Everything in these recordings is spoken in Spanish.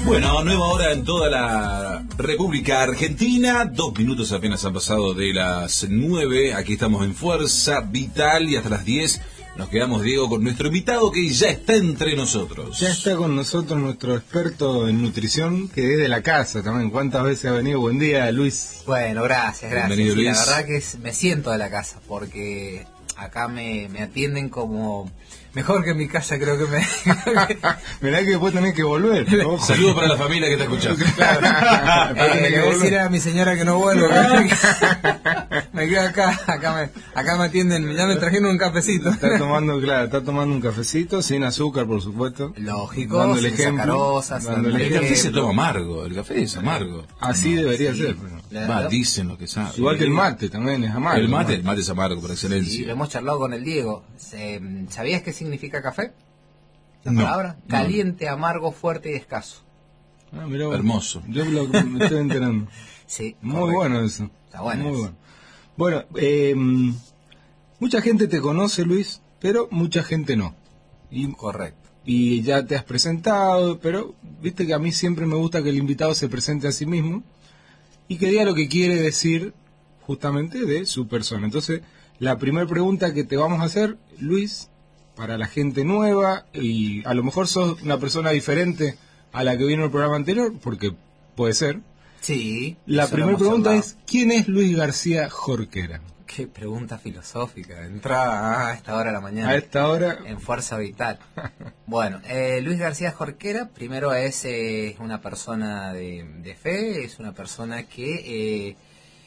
Bueno, nueva hora en toda la República Argentina. 2 minutos apenas han pasado de las 9. Aquí estamos en Fuerza Vital y hasta las 10 nos quedamos, Diego, con nuestro invitado que ya está entre nosotros. Ya está con nosotros nuestro experto en nutrición, que desde la casa también. ¿Cuántas veces ha venido? Buen día, Luis. Bueno, gracias. Bienvenido, Sí, Luis. la verdad que me siento de la casa, porque acá me atienden como... Mejor que en mi casa, creo que me... Mirá que después tenés que volver. Ojo. Saludos para la familia que está escuchando. Le voy a decir a mi señora que no vuelvo. Me quedo acá me atienden, ya me trajeron un cafecito. Está tomando un cafecito, sin azúcar, por supuesto. Lógico, dando el sin ejemplo. sacarosas, Dándole El el café se ejemplo. toma amargo, el café es amargo. Así debería Sí. ser. Va, dicen lo que saben. Igual que el mate también es amargo. El mate es amargo por excelencia. Y lo hemos charlado con el Diego. ¿Sabías qué significa café? La No, palabra. Caliente, amargo, fuerte y escaso. Ah, mirá vos. Hermoso. Yo me estoy enterando. Sí. Muy correcto. bueno eso. Está bueno Muy eso. bueno. Bueno, mucha gente te conoce, Luis, pero mucha gente no. Correcto. Y ya te has presentado, pero viste que a mí siempre me gusta que el invitado se presente a sí mismo y que diga lo que quiere decir justamente de su persona. Entonces, la primera pregunta que te vamos a hacer, Luis, para la gente nueva, y a lo mejor sos una persona diferente a la que vino en el programa anterior, porque puede ser. Sí. La eso lo primera hemos pregunta charlado. es, ¿quién es Luis García Jorquera? Qué pregunta filosófica. Entrada a esta hora de la mañana. A esta hora, En Fuerza Vital. Bueno, Luis García Jorquera, primero es una persona de fe, es una persona que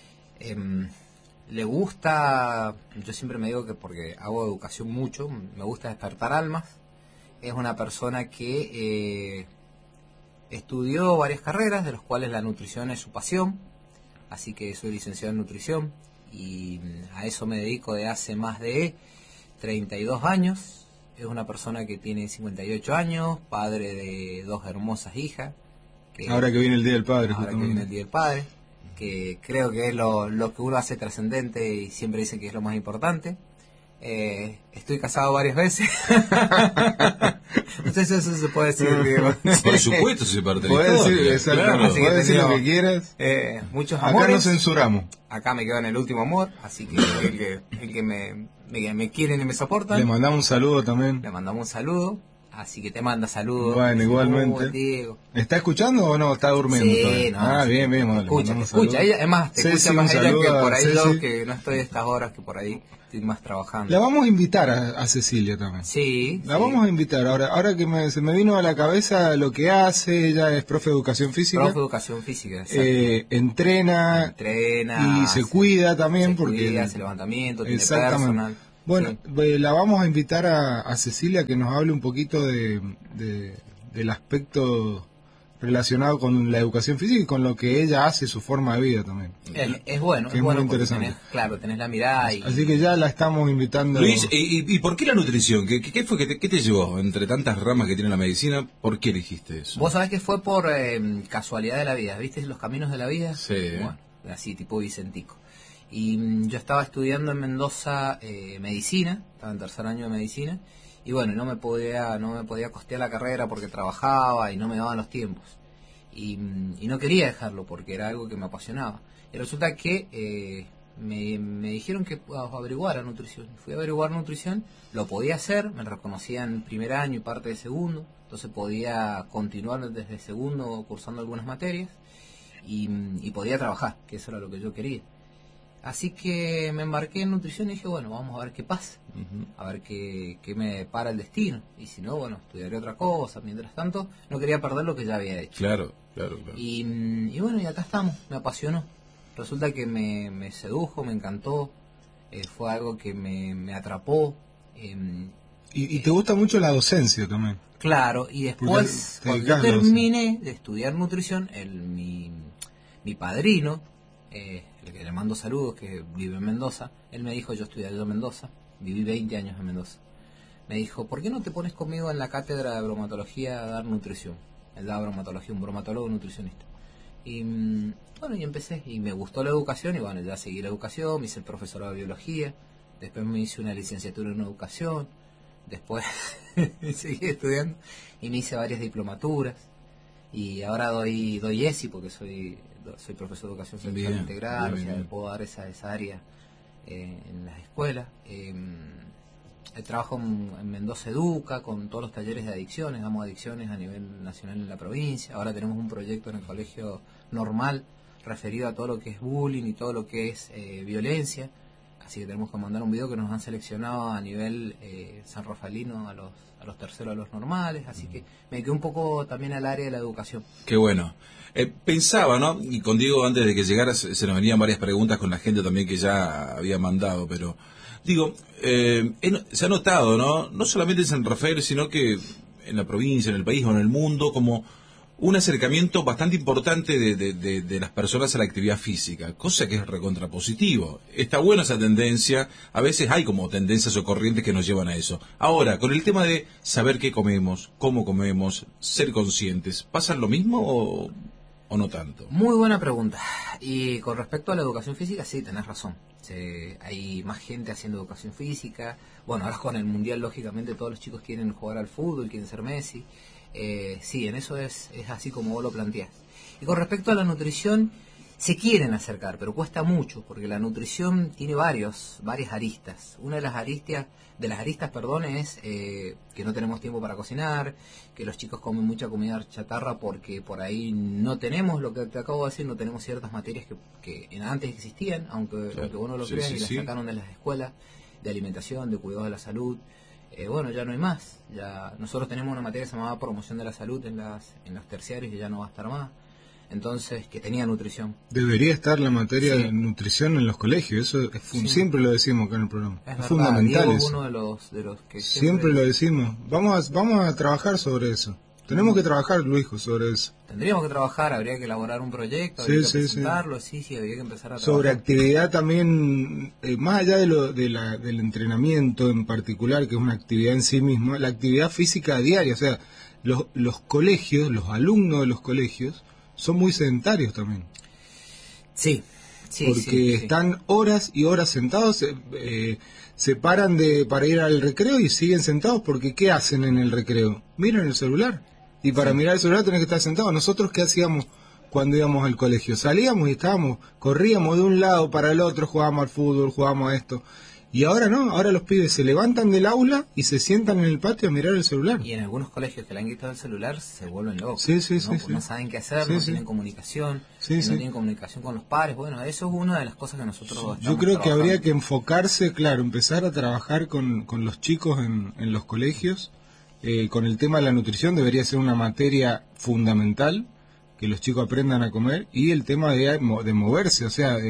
le gusta, yo siempre me digo que porque hago educación mucho, me gusta despertar almas. Es una persona que estudió varias carreras, de las cuales la nutrición es su pasión, así que soy licenciado en nutrición y a eso me dedico de hace más de 32 años. Es una persona que tiene 58 años, padre de 2 hermosas hijas. ahora que viene el Día del Padre. Ahora que justamente. viene el Día del Padre, que creo que es lo que uno hace trascendente y siempre dicen que es lo más importante. Estoy casado varias veces. No sé si eso se puede decir, Diego. Por supuesto, se parte de la Puedes decir, historia, exactamente, claro. Así que puedes decir lo tenemos, que quieras. Muchos Acá amores. no censuramos. Acá me quedo en el último amor, así que el que me quieren y me soportan, Le mandamos un saludo también. le mandamos un saludo. Así que te manda saludos. Bueno, igualmente. Diego. ¿Está escuchando o no? ¿Está durmiendo Sí, todavía? no, sí. Bien, bueno, le Escucha, mandamos te escucha. saludos. Ella, es más, te Ceci, escucha un más ella que saludo por a ahí Ceci. yo, que no estoy a estas horas, que por ahí estoy más trabajando. La vamos a invitar a Cecilia también. Sí. La sí. vamos a invitar. Ahora que se me vino a la cabeza lo que hace, ella es profe de educación física. Profe de educación física, exacto. Entrena Entrena. y se cuida también porque cuida, hace levantamiento, tiene exactamente. personal. Bueno, Sí. la vamos a invitar a Cecilia que nos hable un poquito del aspecto relacionado con la educación física y con lo que ella hace, su forma de vida también. Es bueno, Que es es bueno muy porque interesante. tenés la mirada y... Así que ya la estamos invitando. Luis, ¿y por qué la nutrición? ¿Qué fue? ¿Qué te llevó? Entre tantas ramas que tiene la medicina, ¿por qué elegiste eso? Vos sabés que fue por casualidad de la vida, ¿viste los caminos de la vida? Sí. Bueno, así tipo Vicentico. Y yo estaba estudiando en Mendoza medicina, estaba en tercer año de medicina, y bueno, no me podía costear la carrera porque trabajaba y no me daban los tiempos. Y no quería dejarlo porque era algo que me apasionaba. Y resulta que me dijeron que averiguara nutrición. Fui a averiguar nutrición, lo podía hacer, me reconocían primer año y parte de segundo, entonces podía continuar desde segundo cursando algunas materias y podía trabajar, que eso era lo que yo quería. Así que me embarqué en nutrición y dije, bueno, vamos a ver qué pasa, a ver qué me para el destino. Y si no, bueno, estudiaré otra cosa. Mientras tanto, no quería perder lo que ya había hecho. Claro. Y bueno, y acá estamos, me apasionó. Resulta que me sedujo, me encantó, fue algo que me atrapó. Y te gusta mucho la docencia también. Claro, y después, Porque te cuando yo dedicás a la terminé de estudiar nutrición, mi padrino, el que le mando saludos, que vive en Mendoza, él me dijo, yo estudié en Mendoza, viví 20 años en Mendoza, me dijo, ¿por qué no te pones conmigo en la cátedra de bromatología a dar nutrición? Él da bromatología, un bromatólogo nutricionista. Y bueno, y empecé, y me gustó la educación, y bueno, ya seguí la educación, me hice el profesorado de biología, después me hice una licenciatura en educación, después seguí estudiando, y me hice varias diplomaturas, y ahora doy ESI porque soy profesor de educación sexual integral, bien, o sea, bien. puedo dar esa área en las escuelas. Trabajo en Mendoza Educa con todos los talleres de adicciones, damos adicciones a nivel nacional en la provincia. Ahora tenemos un proyecto en el colegio normal referido a todo lo que es bullying y todo lo que es violencia, así que tenemos que mandar un video que nos han seleccionado a nivel San Rafaelino a los terceros, a los normales, así que me quedé un poco también al área de la educación. Qué bueno. Pensaba, ¿no? Y con Diego, antes de que llegara, se nos venían varias preguntas con la gente también que ya había mandado, pero digo, se ha notado, ¿no? No solamente en San Rafael, sino que en la provincia, en el país o en el mundo, como un acercamiento bastante importante de las personas a la actividad física, cosa que es recontrapositivo. Está buena esa tendencia, a veces hay como tendencias o corrientes que nos llevan a eso. Ahora, con el tema de saber qué comemos, cómo comemos, ser conscientes, ¿pasa lo mismo o no tanto? Muy buena pregunta. Y con respecto a la educación física, sí, tenés razón. Hay más gente haciendo educación física. Bueno, ahora con el Mundial, lógicamente, todos los chicos quieren jugar al fútbol, quieren ser Messi. Sí, en eso es así como vos lo planteás. Y con respecto a la nutrición, se quieren acercar, pero cuesta mucho, porque la nutrición tiene varias aristas. Una de las aristas, es que no tenemos tiempo para cocinar, que los chicos comen mucha comida chatarra porque por ahí no tenemos, lo que te acabo de decir, no tenemos ciertas materias que antes existían, aunque vos no lo creas, y las sacaron de las escuelas de alimentación, de cuidado de la salud. Bueno, ya no hay más. Ya nosotros tenemos una materia que se llamaba promoción de la salud en los terciarios y ya no va a estar más. Entonces, que tenía nutrición. Debería estar la materia de nutrición en los colegios, eso siempre lo decimos acá en el programa. Es fundamental. Diego, eso. uno de los que siempre lo decimos. Vamos a trabajar sobre eso. Tenemos que trabajar, Luisjo, sobre eso. Tendríamos que trabajar, habría que elaborar un proyecto, habría que presentarlo, sí, habría que empezar a trabajar. Sobre actividad también, más allá del entrenamiento en particular, que es una actividad en sí misma, la actividad física diaria, o sea, los colegios, los alumnos de los colegios, son muy sedentarios también. Sí. Porque están horas y horas sentados, se paran para ir al recreo y siguen sentados porque ¿qué hacen en el recreo? Miran el celular. Y para mirar el celular tenés que estar sentado. Nosotros, ¿qué hacíamos cuando íbamos al colegio? Salíamos y corríamos de un lado para el otro, jugábamos al fútbol, jugábamos a esto. Y ahora no, ahora los pibes se levantan del aula y se sientan en el patio a mirar el celular. Y en algunos colegios que le han quitado el celular se vuelven locos. ¿no? No saben qué hacer, no tienen comunicación, no tienen comunicación con los padres. Bueno, eso es una de las cosas que nosotros yo creo que habría que enfocarse, empezar a trabajar con los chicos en los colegios. Con el tema de la nutrición debería ser una materia fundamental, que los chicos aprendan a comer, y el tema de moverse, o sea...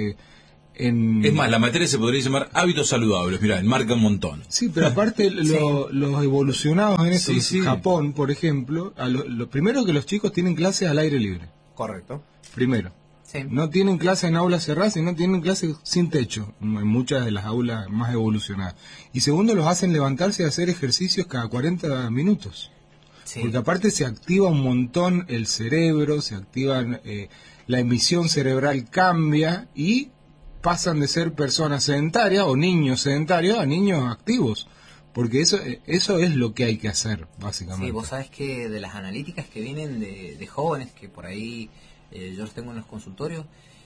Es más, la materia se podría llamar hábitos saludables, mirá, enmarca un montón. Sí, pero aparte los evolucionados en eso, Japón, por ejemplo, lo primero que los chicos tienen clases al aire libre. Correcto. Primero. Sí. No tienen clases en aulas cerradas y no tienen clases sin techo, en muchas de las aulas más evolucionadas. Y segundo, los hacen levantarse y hacer ejercicios cada 40 minutos. Sí. Porque aparte se activa un montón el cerebro, se activa la emisión cerebral cambia y pasan de ser personas sedentarias o niños sedentarios a niños activos, porque eso es lo que hay que hacer, básicamente. Sí, vos sabés que de las analíticas que vienen de jóvenes, que por ahí yo los tengo en los consultorios,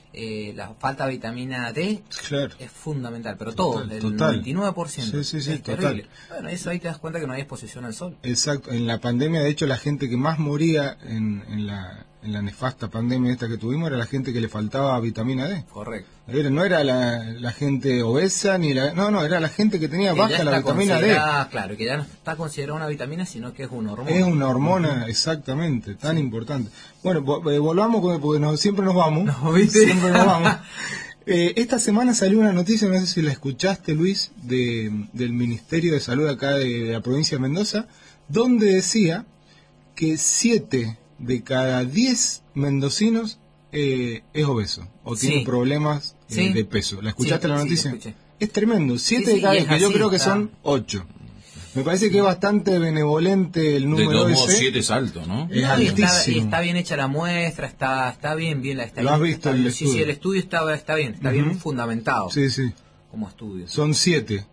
la falta de vitamina D es fundamental, pero total, el total. 99%. Sí, es total. terrible. Bueno, eso ahí te das cuenta que no hay exposición al sol. Exacto, en la pandemia, de hecho, la gente que más moría en la nefasta pandemia esta que tuvimos era la gente que le faltaba vitamina D. Correcto. No era la gente obesa, no, era la gente que tenía baja la vitamina D. Claro, que ya no está considerada una vitamina, sino que es una hormona. Es una hormona, exactamente, tan importante. Bueno, volvamos, porque siempre nos vamos. Siempre nos vamos. Esta semana salió una noticia, no sé si la escuchaste, Luis, del Ministerio de Salud acá de la provincia de Mendoza, donde decía que 7 de cada 10 mendocinos es obeso o tiene problemas de peso. ¿La escuchaste la noticia? La es tremendo, 7 de cada 10, que yo creo que son 8. Me parece que es bastante benevolente el número. De todos ese. modos, 7 es alto, ¿no? Es altísimo. Y está bien hecha la muestra, está bien la estadística. ¿Lo has visto el estudio? Sí, el estudio está bien fundamentado. Sí. Como estudio. Son 7.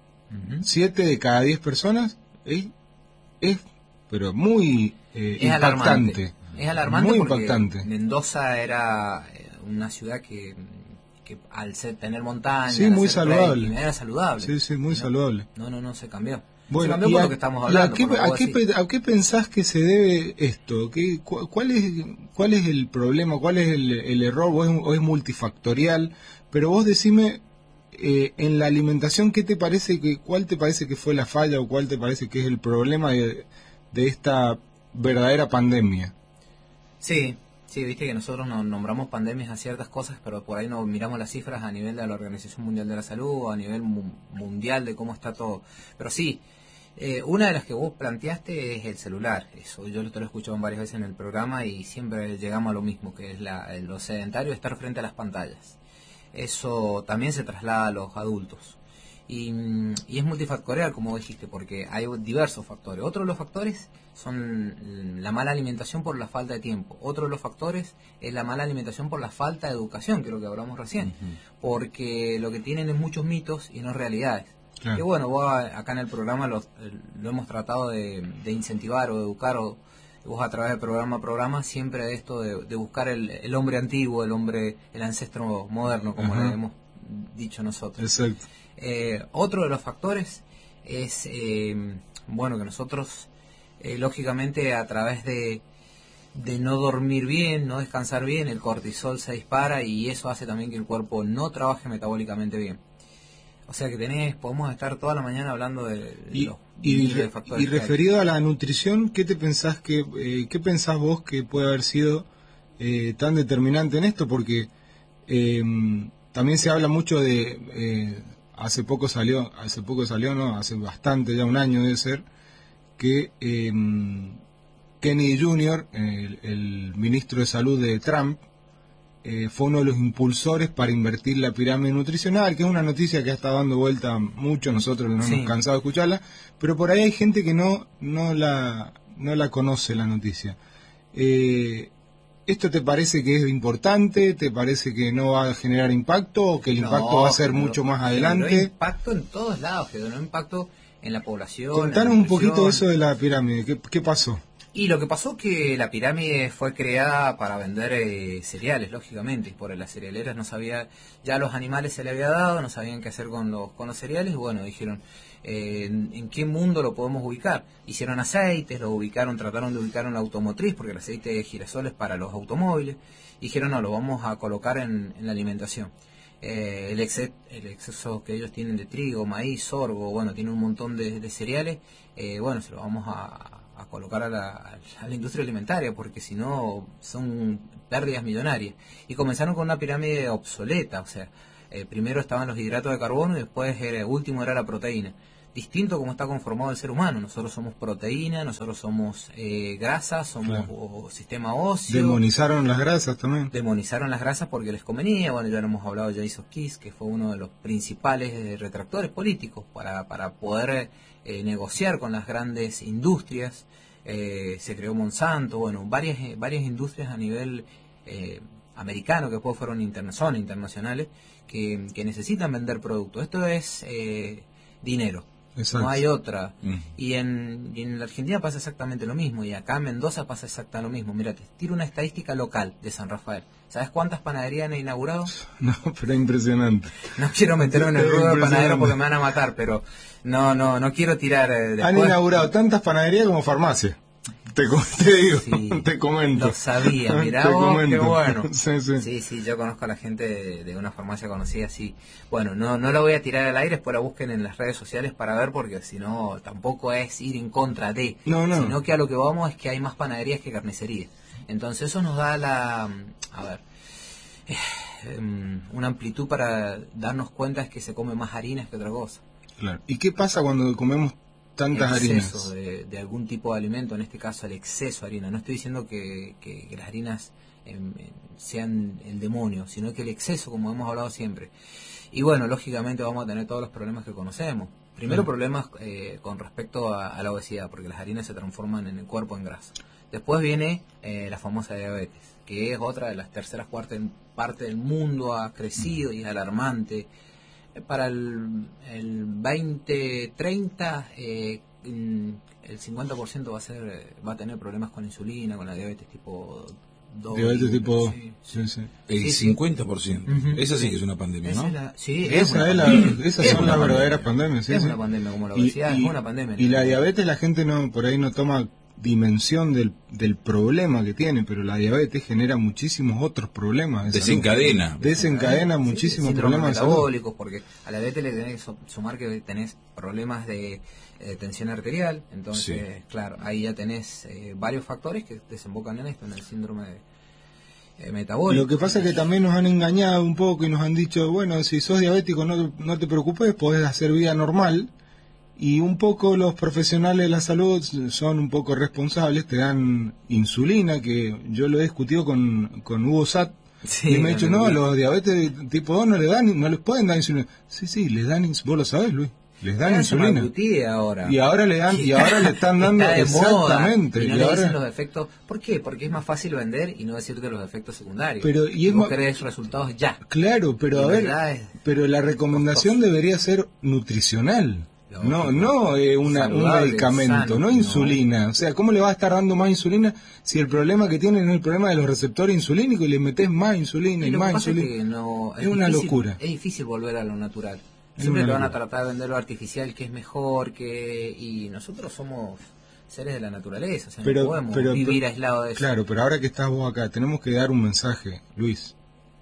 7 de cada 10 personas es pero muy impactante. Es alarmante muy porque impactante. Mendoza era una ciudad que al tener montaña, Sí, al muy hacer saludable. trekking, era saludable. Sí, sí, muy No, saludable. no se cambió. Bueno, se cambió por lo que estamos hablando. por lo que a vos decís. a qué pensás que se debe esto? Cuál es el problema? ¿Cuál es el error? O es multifactorial? Pero vos decime, en la alimentación, ¿cuál te parece que fue la falla o cuál te parece que es el problema de esta verdadera pandemia? Sí, sí, viste que nosotros nos nombramos pandemias a ciertas cosas, pero por ahí no miramos las cifras a nivel de la Organización Mundial de la Salud o a nivel mundial de cómo está todo. Pero sí, una de las que vos planteaste es el celular. Eso yo te lo he escuchado varias veces en el programa y siempre llegamos a lo mismo, que es lo sedentario, estar frente a las pantallas. Eso también se traslada a los adultos. Y es multifactorial, como dijiste, porque hay diversos factores. Otro de los factores son la mala alimentación por la falta de tiempo. Otro de los factores es la mala alimentación por la falta de educación, que es lo que hablamos recién. Porque lo que tienen es muchos mitos y no realidades. Claro. Que bueno, vos acá en el programa lo hemos tratado de incentivar o de educar, o vos a través de programa a programa, siempre de esto de buscar el hombre antiguo, el ancestro moderno, como le hemos dicho nosotros. Exacto. Otro de los factores es, bueno, que nosotros, lógicamente, a través de no dormir bien, no descansar bien, el cortisol se dispara y eso hace también que el cuerpo no trabaje metabólicamente bien. O sea que podemos estar toda la mañana hablando de los miles de factores. Y referido a la nutrición, ¿qué pensás vos que puede haber sido tan determinante en esto? Porque también se habla mucho de hace poco salió, no, hace bastante, ya un año debe ser, que Kennedy Jr., el ministro de salud de Trump, fue uno de los impulsores para invertir la pirámide nutricional, que es una noticia que ha estado dando vuelta mucho, nosotros no hemos cansado de escucharla, pero por ahí hay gente que no la conoce la noticia. ¿Esto te parece que es importante? ¿Te parece que no va a generar impacto o que el impacto va a ser mucho más adelante? Generó impacto en todos lados, generó impacto en la población. Contanos un poquito eso de la pirámide, ¿qué pasó? Y lo que pasó que la pirámide fue creada para vender cereales, lógicamente, por las cerealeras no sabía, ya a los animales se le había dado, no sabían qué hacer con los cereales, y bueno, dijeron, ¿en qué mundo lo podemos ubicar? Hicieron aceites, trataron de ubicar en la automotriz, porque el aceite de girasol es para los automóviles, y dijeron, no, lo vamos a colocar en la alimentación. El exceso que ellos tienen de trigo, maíz, sorgo, bueno, tienen un montón de cereales, bueno, se lo vamos a colocar a la industria alimentaria, porque si no son pérdidas millonarias. Y comenzaron con una pirámide obsoleta, o sea, primero estaban los hidratos de carbono y después último era la proteína. Distinto como está conformado el ser humano, nosotros somos proteína, nosotros somos grasa, somos sistema óseo. Demonizaron las grasas también. Demonizaron las grasas porque les convenía, bueno, ya lo hemos hablado de Jason Kiss, que fue uno de los principales retractores políticos para poder negociar con las grandes industrias. Se creó Monsanto, bueno, varias industrias a nivel americano que después son internacionales que necesitan vender productos. Esto es dinero. Exacto. No hay otra. Y en la Argentina pasa exactamente lo mismo, y acá en Mendoza pasa exactamente lo mismo. Mira, te tiro una estadística local de San Rafael. ¿Sabes cuántas panaderías han inaugurado? No, pero es impresionante. No quiero meterme en el ruedo de panadero porque me van a matar, pero no quiero tirar después. Han inaugurado tantas panaderías como farmacias. Te digo, sí, te comento. Lo sabía, mirá vos, qué bueno. Sí, yo conozco a la gente de una farmacia conocida, sí. Bueno, no la voy a tirar al aire, después la busquen en las redes sociales para ver, porque si no, tampoco es ir en contra de. No. Sino que a lo que vamos es que hay más panaderías que carnicerías. Entonces eso nos da una amplitud para darnos cuenta es que se come más harinas que otra cosa. Claro. ¿Y qué pasa cuando comemos tantas harinas? De algún tipo de alimento, en este caso el exceso de harina. No estoy diciendo que las harinas sean el demonio, sino que el exceso, como hemos hablado siempre. Y bueno, lógicamente vamos a tener todos los problemas que conocemos. Primero, problemas con respecto a la obesidad, porque las harinas se transforman en el cuerpo en grasa. Después viene la famosa diabetes, que es otra de las terceras partes del mundo, ha crecido y es alarmante. Para el 2030 el 50% va a tener problemas con insulina, con la diabetes tipo 2. Diabetes tipo... Sí. Sí. El 50%. Ujú. Esa sí que es una pandemia, ¿no? Esas son las verdaderas pandemias. Sí, es sí. una pandemia, como la obesidad, es una pandemia. Y la diabetes la gente por ahí no toma dimensión del problema que tiene, pero la diabetes genera muchísimos otros problemas de Desencadena. salud. Desencadena muchísimos síndromes problemas de salud. metabólicos, porque a la diabetes le tenés que sumar que tenés problemas de tensión arterial, entonces, claro, ahí ya tenés varios factores que desembocan en esto, en el síndrome metabólico. Lo que pasa es que también nos han engañado un poco y nos han dicho, bueno, si sos diabético no te preocupes, podés hacer vida normal. Y un poco los profesionales de la salud son un poco responsables, te dan insulina, que yo lo he discutido con Hugo Satt, Sí, y me ha dicho, no, los diabetes tipo 2 no les pueden dar insulina. Sí, les dan insulina, vos lo sabés, Luis, les dan insulina. Ahora. Y ahora le están dando Está de moda, exactamente. y no y le ahora, dicen los efectos. ¿Por qué? Porque es más fácil vender y no decirte los efectos secundarios. Pero, y es vos más- querés resultados ya. Claro, pero Y a en ver, verdad es pero la recomendación costoso. debería ser nutricional. Lógico. No un Saludable, medicamento, sano, no no. insulina. O sea, ¿cómo le vas a estar dando más insulina si el problema que tienen es el problema de los receptores insulínicos y le metes más insulina y Y lo que más pasa es insulina? que no, Es una difícil- locura. Es difícil volver a lo natural. Es Siempre una te van a locura. tratar de vender lo artificial, que es mejor, y nosotros somos seres de la naturaleza, o sea, no podemos vivir aislados de eso. Claro, pero ahora que estás vos acá, tenemos que dar un mensaje, Luis.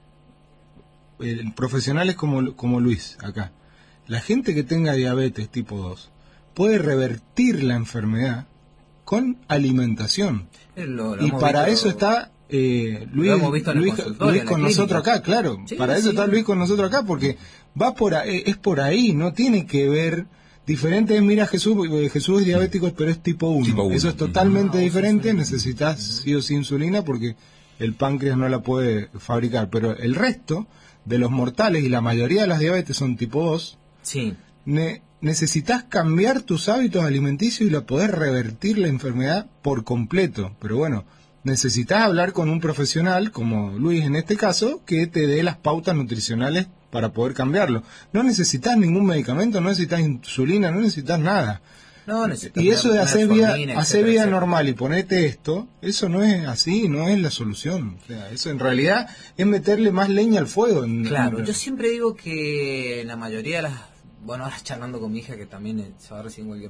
Profesionales como Luis, acá. La gente que tenga diabetes tipo 2 puede revertir la enfermedad con alimentación. Lo Y hemos para visto- eso está Luis, lo hemos visto en el consultorio, Luis en la con clínica. nosotros acá, claro. Sí, Para eso sí. está Luis con nosotros acá, porque es por ahí, no tiene que ver diferente. Mira, Jesús es diabético, pero es tipo 1. Tipo 1. Eso es totalmente Ah, diferente. sí. Necesitas sí o sí insulina porque el páncreas no la puede fabricar. Pero el resto de los mortales y la mayoría de las diabetes son tipo 2. Sí. Necesitas cambiar tus hábitos alimenticios y la podés revertir la enfermedad por completo. Pero bueno, necesitas hablar con un profesional, como Luis en este caso, que te dé las pautas nutricionales para poder cambiarlo. No necesitas ningún medicamento, no necesitas insulina, no necesitas nada. No, necesitas Y eso de hacer vida, metformina, hacer etcétera, vida etcétera. normal y ponerte esto, eso no es así, no es la solución. O sea, eso en realidad es meterle más leña al fuego. Claro, yo siempre digo que la mayoría de las... Bueno, ahora charlando con mi hija, que también se va a recibir en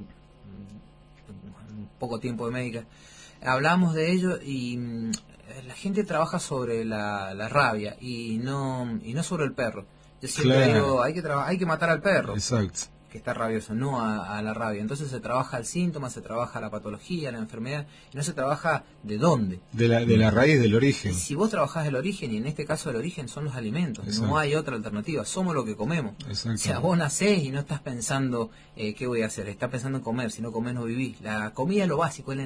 poco tiempo de médica, hablamos de ello y la gente trabaja sobre la rabia y no sobre el perro. Yo siempre Claro. digo, hay que matar al perro Exacto. que está rabioso, no a la rabia. Entonces se trabaja el síntoma, se trabaja la patología, la enfermedad, y no se trabaja de dónde. De la raíz del origen. Si vos trabajás el origen, y en este caso el origen son los alimentos, Exacto. no hay otra alternativa, somos lo que comemos. Exacto. O sea, vos nacés y no estás pensando qué voy a hacer, estás pensando en comer, si no comés no vivís. La comida es lo básico, es la